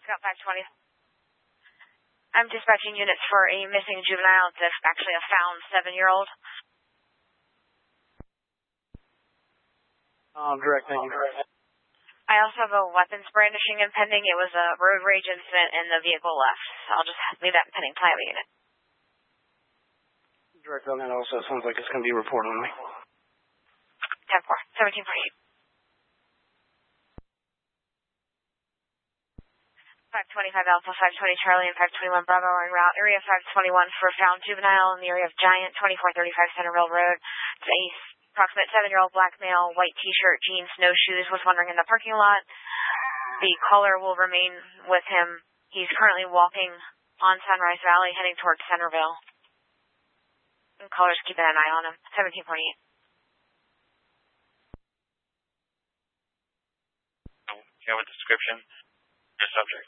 Scout 520. I'm dispatching units for a missing juvenile. It's actually a found 7-year-old. Direct, thank you. I also have a weapons brandishing impending. It was a road rage incident and the vehicle left. So I'll just leave that pending plan unit. Direct on that also. Sounds like it's going to be a report only. 10-4, 1748. 525 Alpha, 520 Charlie, and 521 Bravo are en route. Area 521 for found juvenile in the area of Giant, 2435 Centerville Road. It's a approximate 7-year-old black male, white t-shirt, jeans, snowshoes, was wandering in the parking lot. The caller will remain with him. He's currently walking on Sunrise Valley, heading towards Centerville. And callers keeping an eye on him. 1748. Do you have a description? Your subject.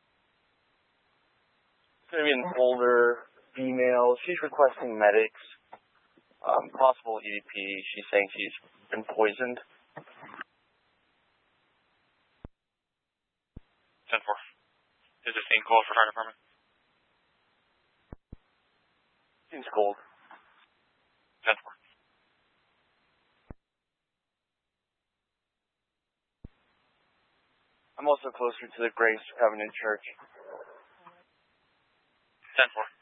It's going to be an older female. She's requesting medics. Possible EDP. She's saying she's been poisoned. 10-4. Is the scene cold for fire department? Seems cold. 10-4. I'm also closer to the Grace Covenant Church. 10-4.